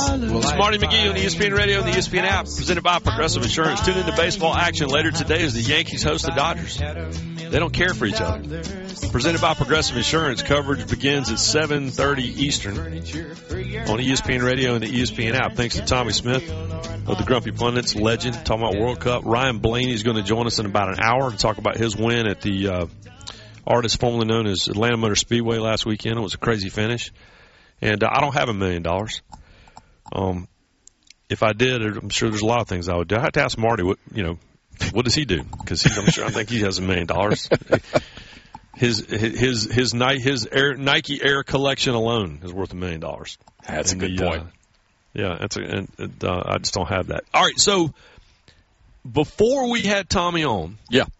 It's Marty McGee on the ESPN Radio and the ESPN app, presented by Progressive Insurance. Tune into baseball action later today as the Yankees host the Dodgers. They don't care for each other. Presented by Progressive Insurance. Coverage begins at 7:30 Eastern on ESPN Radio and the ESPN app. Thanks to Tommy Smith of the Grumpy Pundits, legend, talking about World Cup. Ryan Blaney is going to join us in about an hour to talk about his win at the artist formerly known as Atlanta Motor Speedway last weekend. It was a crazy finish. And I don't have $1 million. If I did, I'm sure there's a lot of things I would do. I have to ask Marty what does he do? Because I think he has $1 million. His Nike Air collection alone is worth $1 million. That's a good point. Yeah, I just don't have that. All right, so before we had Tommy on,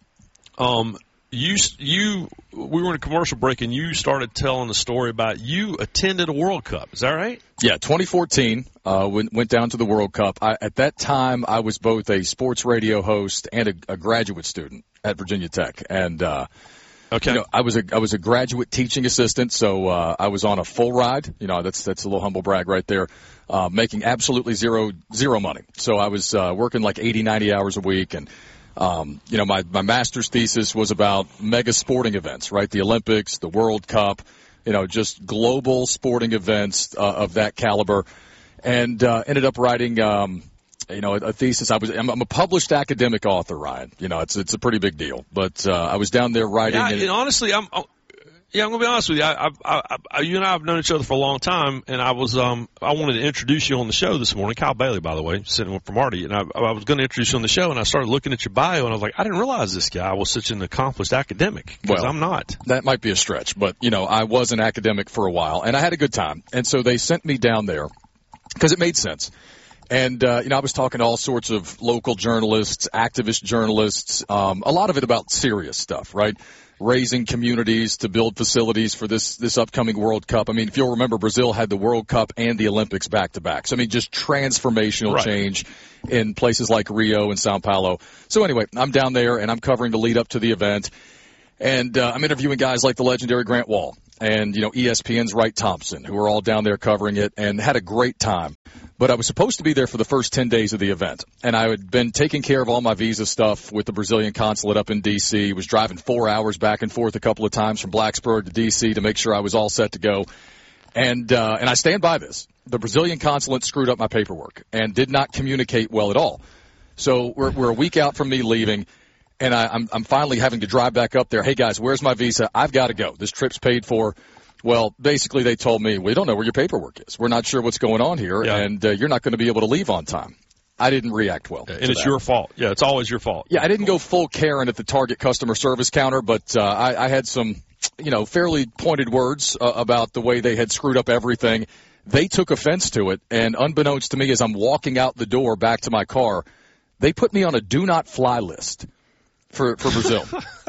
we were in a commercial break, and you started telling a story about you attended a World Cup. Is that right? Yeah, 2014, went down to the World Cup. At that time, I was both a sports radio host and a graduate student at Virginia Tech. And I was a graduate teaching assistant, so I was on a full ride. That's a little humble brag right there, making absolutely zero money. So I was working like 80, 90 hours a week, and my master's thesis was about mega sporting events, right? The Olympics, the World Cup, just global sporting events of that caliber, and ended up writing, a thesis. I'm a published academic author, Ryan. It's a pretty big deal. But I was down there writing. Yeah, and honestly, I'm going to be honest with you. You and I have known each other for a long time, and I wanted to introduce you on the show this morning. Kyle Bailey, by the way, sitting for Marty, and I was going to introduce you on the show, and I started looking at your bio, and I was like, I didn't realize this guy was such an accomplished academic, because I'm not. That might be a stretch, but, I was an academic for a while, and I had a good time. And so they sent me down there because it made sense. And, I was talking to all sorts of local journalists, activist journalists, a lot of it about serious stuff, right? Raising communities to build facilities for this upcoming World Cup. I mean, if you'll remember, Brazil had the World Cup and the Olympics back to back. So, just transformational change in places like Rio and Sao Paulo. So anyway, I'm down there and I'm covering the lead up to the event. And I'm interviewing guys like the legendary Grant Wahl and, ESPN's Wright Thompson, who are all down there covering it, and had a great time. But I was supposed to be there for the first 10 days of the event, and I had been taking care of all my visa stuff with the Brazilian consulate up in D.C., was driving 4 hours back and forth a couple of times from Blacksburg to D.C. to make sure I was all set to go. And I stand by this. The Brazilian consulate screwed up my paperwork and did not communicate well at all. So we're a week out from me leaving, and I'm finally having to drive back up there. Hey, guys, where's my visa? I've got to go. This trip's paid for. Well, basically they told me, we don't know where your paperwork is. We're not sure what's going on here, and you're not going to be able to leave on time. I didn't react well. And it's your fault. Yeah, it's always your fault. Yeah, I didn't go full Karen at the Target customer service counter, but I had some, fairly pointed words about the way they had screwed up everything. They took offense to it, and unbeknownst to me, as I'm walking out the door back to my car, they put me on a do-not-fly list for Brazil.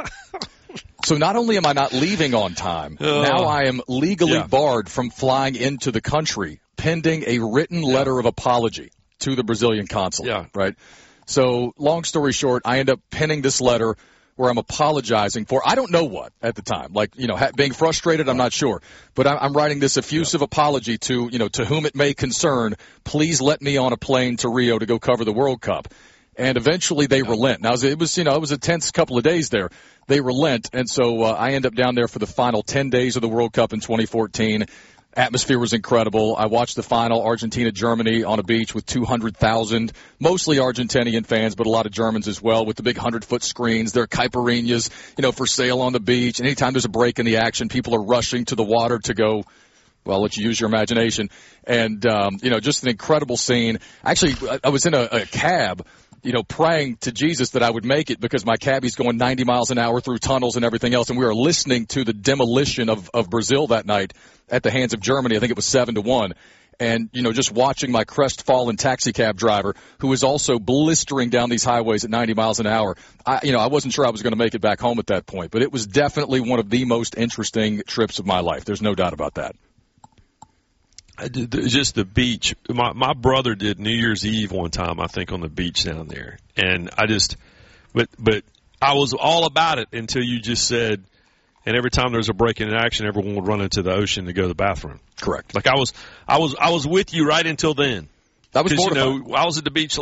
So not only am I not leaving on time, now I am legally barred from flying into the country pending a written letter of apology to the Brazilian consulate. Yeah. Right? So long story short, I end up penning this letter where I'm apologizing for I don't know what at the time. Like, being frustrated, I'm not sure. But I'm writing this effusive apology to, to whom it may concern. Please let me on a plane to Rio to go cover the World Cup. And eventually they relent. Now, it was a tense couple of days there. They relent, and so I end up down there for the final 10 days of the World Cup in 2014. Atmosphere was incredible. I watched the final, Argentina-Germany, on a beach with 200,000, mostly Argentinian fans, but a lot of Germans as well, with the big 100-foot screens. There are caipirinhas, for sale on the beach. And anytime there's a break in the action, people are rushing to the water to go, well, I'll let you use your imagination. And, just an incredible scene. Actually, I was in a cab, praying to Jesus that I would make it because my cabbie's going 90 miles an hour through tunnels and everything else. And we were listening to the demolition of Brazil that night at the hands of Germany. I think it was 7-1. And, just watching my crestfallen taxi cab driver, who was also blistering down these highways at 90 miles an hour. I wasn't sure I was going to make it back home at that point, but it was definitely one of the most interesting trips of my life. There's no doubt about that. Just the beach. My brother did New Year's Eve one time, I think, on the beach down there. And but I was all about it until you just said, and every time there was a break in action, everyone would run into the ocean to go to the bathroom. Correct. Like I was with you right until then. That was mortifying. I was at the beach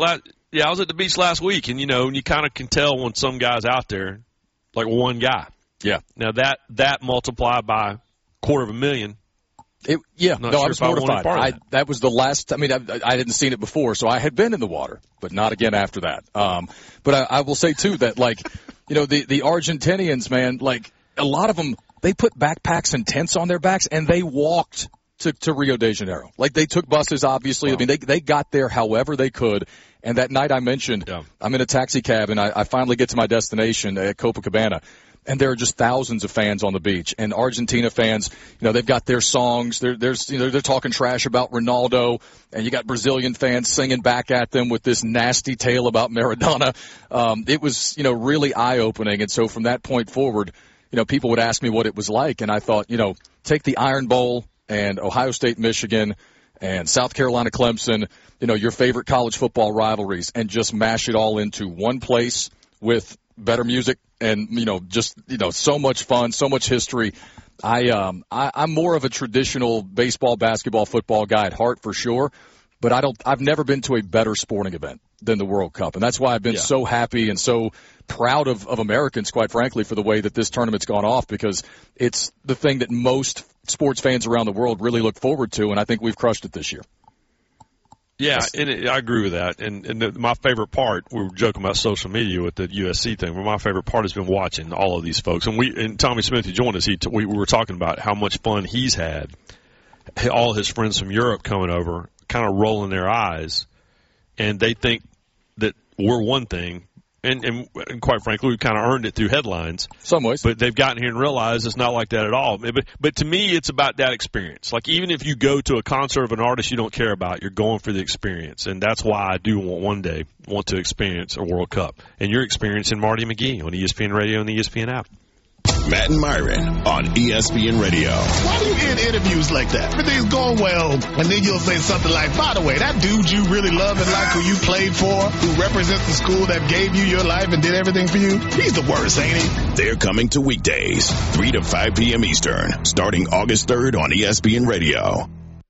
last week, and you kind of can tell when some guy's out there, like one guy. Yeah. Now that multiplied by 250,000. I was mortified. That was the last. I mean, I hadn't seen it before, so I had been in the water, but not again after that. But I will say too that, like, the Argentinians, man, like a lot of them, they put backpacks and tents on their backs and they walked to Rio de Janeiro. Like, they took buses, obviously. Wow. I mean, they got there however they could. And that night I mentioned, I'm in a taxi cab and I finally get to my destination at Copacabana. And there are just thousands of fans on the beach. And Argentina fans, they've got their songs. They're talking trash about Ronaldo. And you got Brazilian fans singing back at them with this nasty tale about Maradona. It was, really eye-opening. And so from that point forward, people would ask me what it was like. And I thought, take the Iron Bowl and Ohio State, Michigan, and South Carolina, Clemson, your favorite college football rivalries, and just mash it all into one place with better music and, so much fun, so much history. I'm more of a traditional baseball, basketball, football guy at heart for sure, but I've never been to a better sporting event than the World Cup. And that's why I've been so happy and so proud of Americans, quite frankly, for the way that this tournament's gone off, because it's the thing that most sports fans around the world really look forward to, and I think we've crushed it this year. Yeah, and I agree with that. And my favorite part, we were joking about social media with the USC thing, but my favorite part has been watching all of these folks. And Tommy Smith, who joined us, we were talking about how much fun he's had. All his friends from Europe coming over, kind of rolling their eyes, and they think that we're one thing. And quite frankly, we kind of earned it through headlines. Some ways. But they've gotten here and realized it's not like that at all. But to me, it's about that experience. Like, even if you go to a concert of an artist you don't care about, you're going for the experience. And that's why I do one day want to experience a World Cup. And you're experiencing Marty McGee on ESPN Radio and the ESPN app. Matt and Myron on ESPN Radio. Why do you end interviews like that? Everything's going well, and then you'll say something like, by the way, that dude you really love and like, who you played for, who represents the school that gave you your life and did everything for you, he's the worst, ain't he? They're coming to weekdays, 3 to 5 p.m. Eastern, starting August 3rd on ESPN Radio.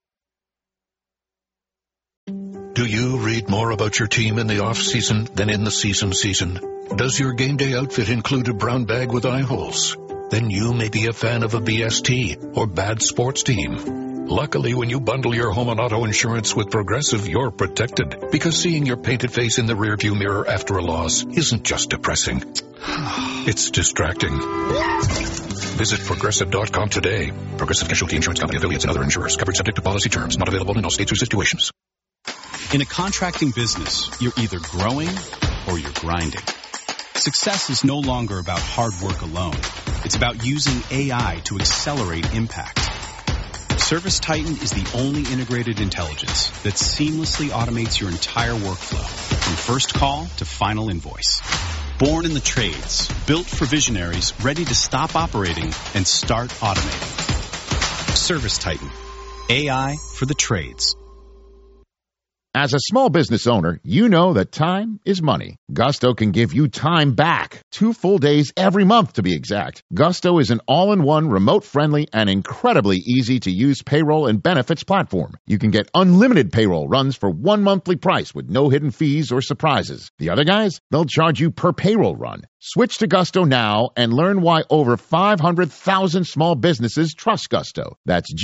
Do you read more about your team in the off-season than in the season? Does your game day outfit include a brown bag with eye holes? Then you may be a fan of a BST or bad sports team. Luckily, when you bundle your home and auto insurance with Progressive, you're protected, because seeing your painted face in the rearview mirror after a loss isn't just depressing. It's distracting. Visit Progressive.com today. Progressive Casualty Insurance Company, affiliates, and other insurers. Covered subject to policy terms. Not available in all states or situations. In a contracting business, you're either growing or you're grinding. Success is no longer about hard work alone. It's about using AI to accelerate impact. ServiceTitan is the only integrated intelligence that seamlessly automates your entire workflow, from first call to final invoice. Born in the trades, built for visionaries ready to stop operating and start automating. ServiceTitan, AI for the trades. As a small business owner, you know that time is money. Gusto can give you time back. 2 full days every month, to be exact. Gusto is an all-in-one, remote-friendly, and incredibly easy-to-use payroll and benefits platform. You can get unlimited payroll runs for one monthly price with no hidden fees or surprises. The other guys, they'll charge you per payroll run. Switch to Gusto now and learn why over 500,000 small businesses trust Gusto. That's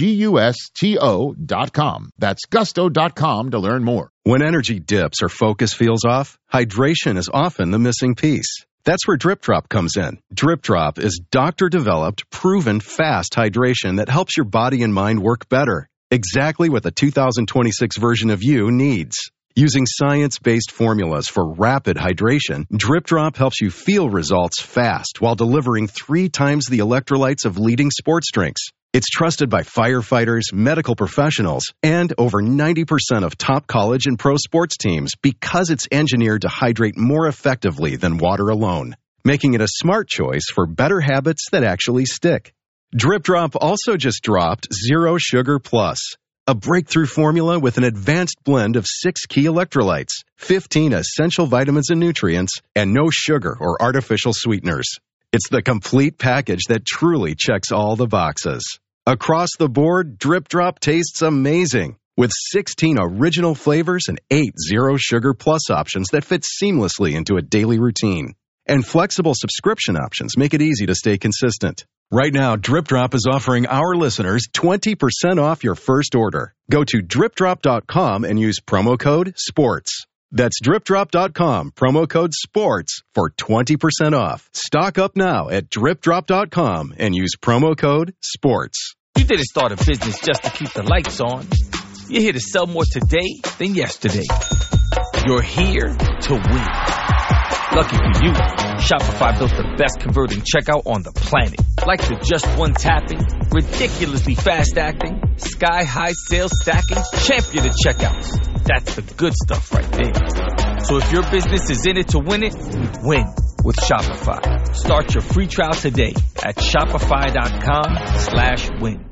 GUSTO.com. That's Gusto.com to learn more. When energy dips or focus feels off, hydration is often the missing piece. That's where Drip Drop comes in. Drip Drop is doctor-developed, proven fast hydration that helps your body and mind work better. Exactly what the 2026 version of you needs. Using science-based formulas for rapid hydration, Drip Drop helps you feel results fast while delivering 3 times the electrolytes of leading sports drinks. It's trusted by firefighters, medical professionals, and over 90% of top college and pro sports teams because it's engineered to hydrate more effectively than water alone, making it a smart choice for better habits that actually stick. Drip Drop also just dropped Zero Sugar Plus, a breakthrough formula with an advanced blend of 6 key electrolytes, 15 essential vitamins and nutrients, and no sugar or artificial sweeteners. It's the complete package that truly checks all the boxes. Across the board, Drip Drop tastes amazing. With 16 original flavors and 8 Zero Sugar Plus options that fit seamlessly into a daily routine. And flexible subscription options make it easy to stay consistent. Right now, Drip Drop is offering our listeners 20% off your first order. Go to dripdrop.com and use promo code SPORTS. That's dripdrop.com, promo code SPORTS for 20% off. Stock up now at dripdrop.com and use promo code SPORTS. You didn't start a business just to keep the lights on. You're here to sell more today than yesterday. You're here to win. Lucky for you, Shopify built the best converting checkout on the planet. Like the just one tapping, ridiculously fast acting, sky-high sales stacking, champion of checkouts. That's the good stuff right there. So if your business is in it to win it, win with Shopify. Start your free trial today at shopify.com/win.